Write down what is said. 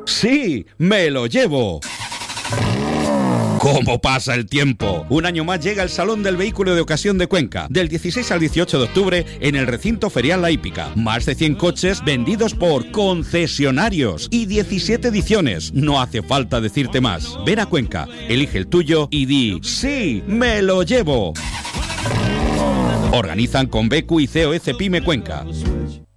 Sí, me lo llevo. ¿Cómo pasa el tiempo? Un año más llega el Salón del Vehículo de Ocasión de Cuenca, del 16 al 18 de octubre en el recinto ferial La Hípica. Más de 100 coches vendidos por concesionarios y 17 ediciones. No hace falta decirte más. Ven a Cuenca, elige el tuyo y di ¡sí, me lo llevo! Organizan con Becu y COS Pyme Cuenca.